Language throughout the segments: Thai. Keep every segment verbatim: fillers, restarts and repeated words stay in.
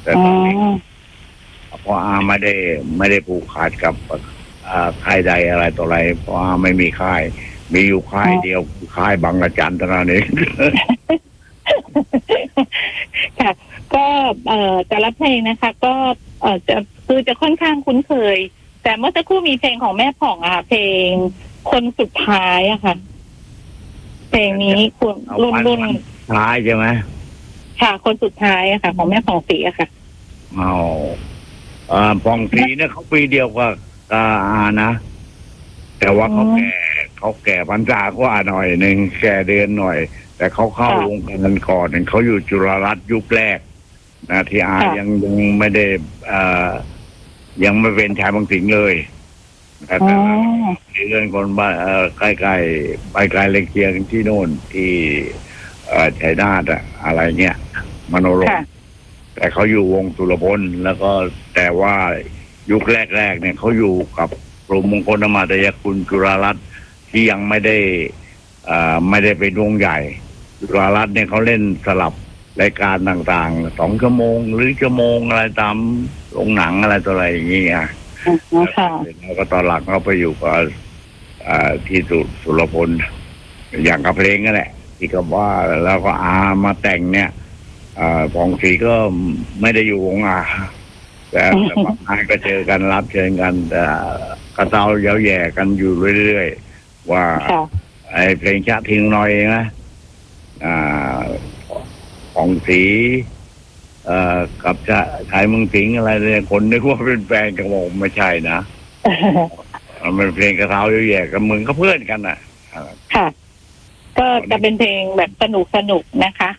แต่ตอนนี้เพราะอาไม่ได้ไม่ได้ผูกขาดกับค่ายใดอะไรต่ออะไรเพราะอาไม่มีค่ายมีอยู่ค่ายเดียวค่ายบางระจันเท่านั้นเองค่ะก็เอ่อแต่ละเพลงนะคะก็เอ่อจะคือจะค่อนข้างคุ้นเคยแต่เมื่อสักครู่มีเพลงของแม่ผ่องอะค่ะเพลงคนสุดท้ายอะค่ะเพลงนี้คุณรุ่นรุ่นท้ายใช่ไหมค่ะคนสุดท้ายอะค่ะของแม่ผ่องศรีอะค่ะเอาอ่าผ่องศรีเนี่ยเขาปีเดียวกับอานะแต่ว่าเขาแก่เขาแก่พรรษากว่าหน่อยหนึ่งแก่เดือนหน่อยแต่เขาเข้าวงการก่อนเขาอยู่จุฬารัตน์ยุคแรกนะที่อายังยังไม่ได้อ่ายังไม่เป็นชายบางสิงเลยแต่เรื่องคนบ้านใกล้ๆไปไกลเล็กเคียงที่โน่นที่ชัยนาทอะอะไรเงี้ยมโนรมแต่เขาอยู่วงสุรพลแล้วก็แต่ว่ายุคแรกๆเนี่ยเขาอยู่กับกรมมงคลธรรมตยคุณจุฬารัตน์ที่ยังไม่ได้อ่าไม่ได้เป็นวงใหญ่จุฬารัตน์เนี่ยเขาเล่นสลับรายการต่างๆสองชั่วโมงหรือชั่วโมงอะไรตามโรงหนังอะไรต่ออะไรอย่างเงี้ยแล้วก็ตอนหลังเขาไปอยู่กับที่สุรพลอย่างกับเพลงนั่นแหละที่เขาว่าแล้วก็อามาแต่งเนี่ยผ่องศรีก็ไม่ได้อยู่วงอาแต่บางครั้งก็เจอกันรับเชิญกันแต่กระเตาเย้าแย่กันอยู่เรื่อยๆว่าไอ้เพลงชาติทิ้งน้อยนะผ่องศรีกับจะชายเมืองสิงห์อะไรเนี่ยคนนึกว่าเป็นแฟนกันบอกไม่ใช่นะมันเพลงกระเทาเยอะแยะกับมึงก็เพื่อนกันอ่ะค่ะก็จะเป็นเพลงแบบสนุกสนุกนะคะ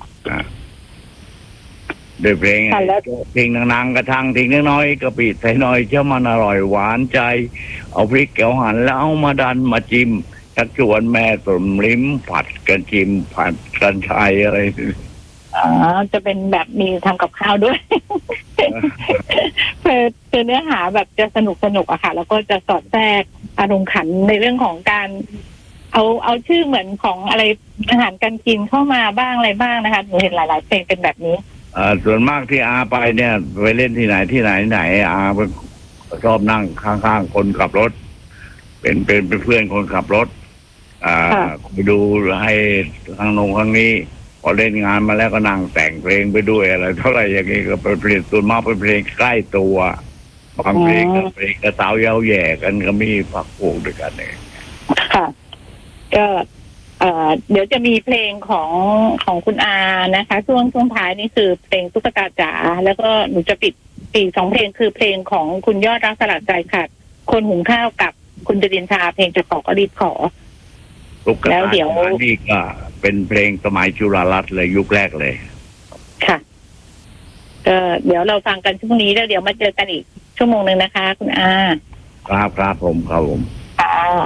โดยเพลงเพลงนางๆกระทังทิ้งน้อยกระปิใส่น้อยเจ้ามันอร่อยหวานใจเอาพริกแกวหั่นแล้วเอามาดันมาจิ้มชักชวนแม่สมลิ้มผัดกันจิ้มผัดกันชายอะไรอ๋อจะเป็นแบบมีทำกับข้าวด้วยคือคือเนื้อหาแบบจะสนุกสนุกอะค่ะแล้วก็จะสอดแทรกอารมณ์ขันในเรื่องของการเอาเอาชื่อเหมือนของอะไรอาหารการกินเข้ามาบ้างอะไรบ้างนะคะหนูเห็นหลายๆเพลงเป็นแบบนี้อ่าส่วนมากที่อาไปเนี่ยไปเล่นที่ไหนที่ไหนไหนอาชอบนั่งข้างๆคนขับรถเป็นเป็นเป็นเพื่อนคนขับรถอ่าไปดูให้ทางโน้นทางนี้พอเล่นงานมาแล้วก็นั่งแต่งเพลงไปด้วยอะไรเท่าไหร่อย่างนี้ก็เป็นเพลงส่วนมากเป็นเพลงใกล้ตัวบางเพลงก็เพลงกระเตาเย้าแย่กันก็มีฝักพวกด้วยกันเองค่ะก็เอ่อเดี๋ยวจะมีเพลงของของคุณอานะคะช่วงช่วงท้ายนี่คือเพลงตุ๊กตาจ๋าแล้วก็หนูจะปิดปีสองเพลงคือเพลงของคุณยอดรักสลัดใจขาดคนหุงข้าวกับคุณจริญชาเพลงจะขอก็รีบขอแล้วเดี๋ยวนี่ก็เป็นเพลงสมัยจุฬารัตน์เลยยุคแรกเลยค่ะก็เดี๋ยวเราฟังกันช่วงนี้แล้วเดี๋ยวมาเจอกันอีกชั่วโมงนึงนะคะคุณอาครับครับผมครับผมค่ะ